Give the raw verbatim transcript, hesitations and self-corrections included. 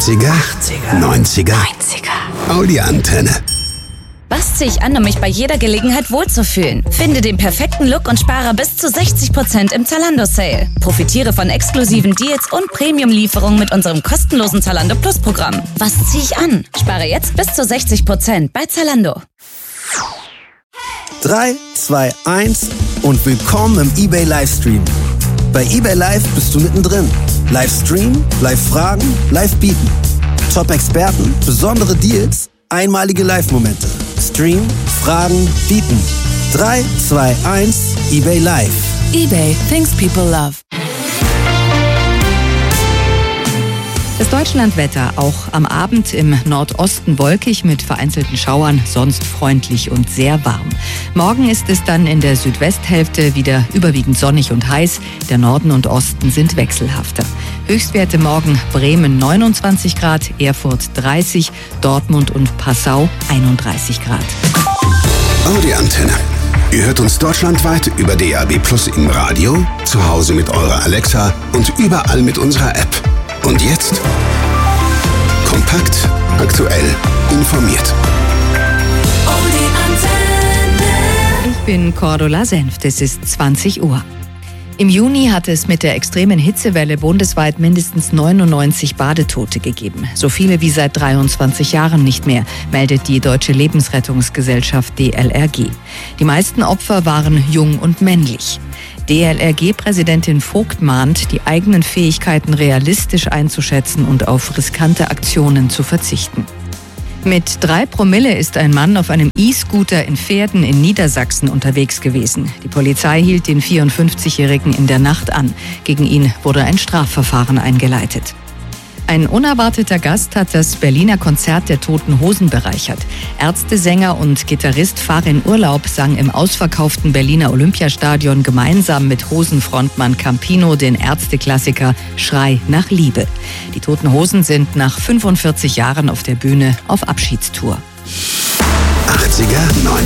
achtziger, neunziger, Audi-Antenne. Was ziehe ich an, um mich bei jeder Gelegenheit wohlzufühlen? Finde den perfekten Look und spare bis zu sechzig Prozent im Zalando-Sale. Profitiere von exklusiven Deals und Premium-Lieferungen mit unserem kostenlosen Zalando Plus-Programm. Was ziehe ich an? Spare jetzt bis zu sechzig Prozent bei Zalando. drei, zwei, eins und willkommen im eBay Livestream. Bei eBay Live bist du mittendrin. Livestream, Live-Fragen, Live-Bieten. Top-Experten, besondere Deals, einmalige Live-Momente. Stream, Fragen, Bieten. drei, zwei, eins, eBay Live. eBay, things people love. Das Deutschlandwetter, auch am Abend im Nordosten wolkig mit vereinzelten Schauern, sonst freundlich und sehr warm. Morgen ist es dann in der Südwesthälfte wieder überwiegend sonnig und heiß. Der Norden und Osten sind wechselhafter. Höchstwerte morgen: Bremen neunundzwanzig Grad, Erfurt dreißig, Dortmund und Passau einunddreißig Grad. Audi-Antenne. Ihr hört uns deutschlandweit über D A B Plus im Radio, zu Hause mit eurer Alexa und überall mit unserer App. Und jetzt kompakt, aktuell, informiert. Ich bin Cordula Senft, es ist zwanzig Uhr. Im Juni hat es mit der extremen Hitzewelle bundesweit mindestens neunundneunzig Badetote gegeben. So viele wie seit dreiundzwanzig Jahren nicht mehr, meldet die Deutsche Lebensrettungsgesellschaft D L R G. Die meisten Opfer waren jung und männlich. D L R G-Präsidentin Vogt mahnt, die eigenen Fähigkeiten realistisch einzuschätzen und auf riskante Aktionen zu verzichten. Mit drei Promille ist ein Mann auf einem E-Scooter in Verden in Niedersachsen unterwegs gewesen. Die Polizei hielt den vierundfünfzigjährigen in der Nacht an. Gegen ihn wurde ein Strafverfahren eingeleitet. Ein unerwarteter Gast hat das Berliner Konzert der Toten Hosen bereichert. Ärzte, Sänger und Gitarrist Farin Urlaub sang im ausverkauften Berliner Olympiastadion gemeinsam mit Hosen-Frontmann Campino den Ärzte-Klassiker Schrei nach Liebe. Die Toten Hosen sind nach fünfundvierzig Jahren auf der Bühne auf Abschiedstour. achtziger, neunziger